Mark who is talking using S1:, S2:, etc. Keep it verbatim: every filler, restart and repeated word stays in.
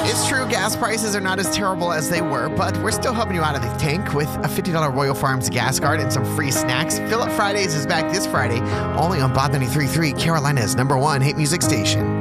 S1: It's true, gas prices are not as terrible as they were, but we're still helping you out of the tank with a fifty dollars Royal Farms gas card and some free snacks. Fill Up Fridays is back this Friday, only on Bob ninety-three point three, Carolina's number one hit music station.